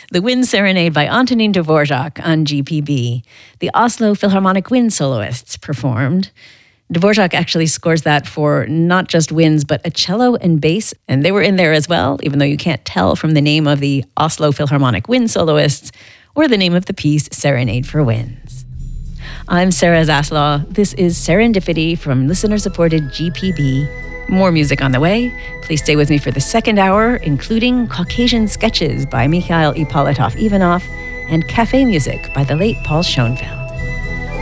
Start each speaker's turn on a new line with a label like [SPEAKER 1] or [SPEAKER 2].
[SPEAKER 1] The Wind Serenade by Antonin Dvorak on GPB. The Oslo Philharmonic Wind Soloists performed. Dvorak actually scores that for not just winds, but a cello and bass, and they were in there as well, even though you can't tell from the name of the Oslo Philharmonic Wind Soloists or the name of the piece, Serenade for Winds. I'm Sarah Zaslaw. This is Serendipity from listener-supported GPB. More music on the way. Please stay with me for the second hour, including Caucasian Sketches by Mikhail Ippolitov-Ivanov and cafe music by the late Paul Schoenfeld.